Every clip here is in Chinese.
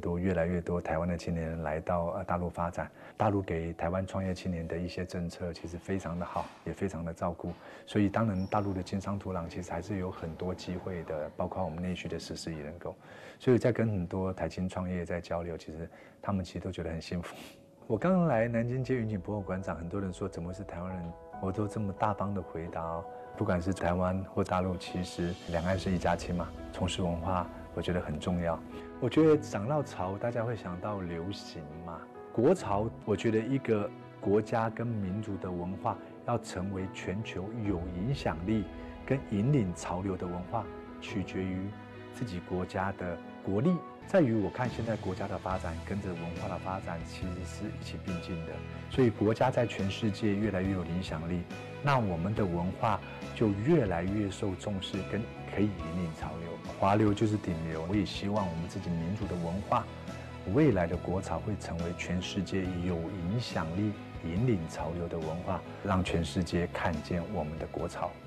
越来越多台湾的青年人来到大陆发展，大陆给台湾创业青年的一些政策其实非常的好，也非常的照顾，所以当然大陆的经商土壤其实还是有很多机会的，包括我们内需的14亿人口，所以在跟很多台青创业在交流，其实他们其实都觉得很幸福。我刚来南京接云锦博物馆长，很多人说怎么是台湾人，我都这么大方的回答哦，不管是台湾或大陆，其实两岸是一家亲嘛，从事文化我觉得很重要。我觉得讲到潮，大家会想到流行嘛，国潮，我觉得一个国家跟民族的文化要成为全球有影响力跟引领潮流的文化，取决于自己国家的国力。在于我看现在国家的发展跟着文化的发展其实是一起并进的，所以国家在全世界越来越有影响力，那我们的文化就越来越受重视跟可以引领潮流，华流就是顶流。我也希望我们自己民族的文化未来的国潮会成为全世界有影响力引领潮流的文化，让全世界看见我们的国潮。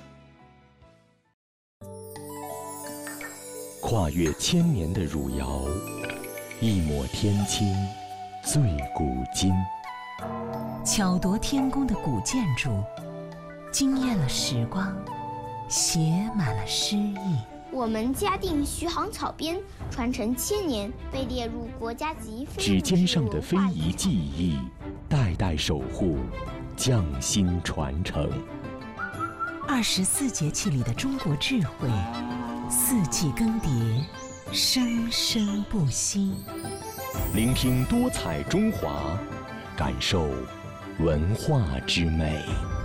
跨越1000年的汝窑，一抹天青醉古今。 巧夺天工的古建筑，惊艳了时光，写满了诗意。 我们嘉定徐杭草编传承1000年，被列入国家级非指尖上的非遗技艺，代代守护，匠心传承。 24节气里的中国智慧，四季更迭，生生不息。 聆听多彩中华，感受文化之美。